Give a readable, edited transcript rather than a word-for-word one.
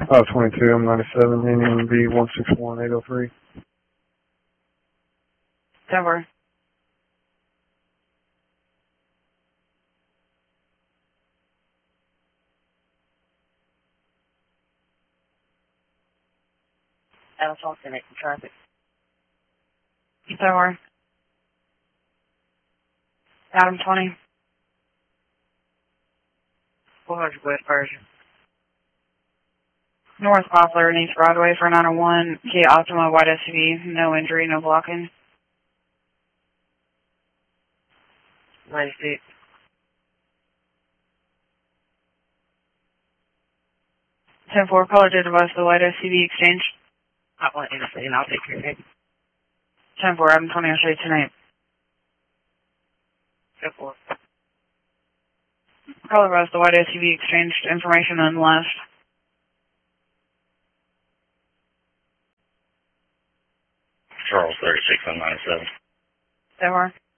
522, I'm 97, NMB 161803. 10-4. Adams Austin, making traffic. 10-4. Adam 20. 400 West Persian. North Poplar and East Broadway for 901. Kia Optima white SUV. No injury, no blocking. 96. 10-4. Caller did advise the white SUV exchange. I want anything, and I'll take care of it. 10-4. Adam 20. I'll show you tonight. 10-4. Caller advised the white SUV exchanged information and left. Charles 36 on 97. 10-4.